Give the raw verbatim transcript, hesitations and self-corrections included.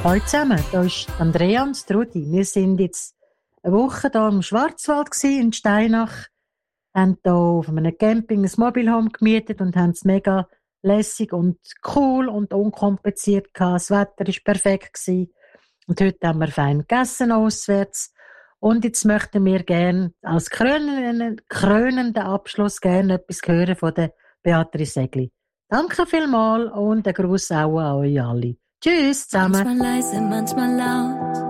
Hallo zusammen, hier ist Andrea und Trudi. Wir sind jetzt eine Woche hier im Schwarzwald gewesen, in Steinach, haben hier auf einem Camping ein Mobilhome gemietet und haben es mega lässig und cool und unkompliziert gehabt. Das Wetter war perfekt gewesen. Und heute haben wir fein gegessen auswärts. Und jetzt möchten wir gerne als krönenden, krönenden Abschluss gerne etwas hören von der Beatrice Egli. Danke vielmals und ein Gruß auch an euch alle. Tschüss zusammen. Manchmal leise, manchmal laut.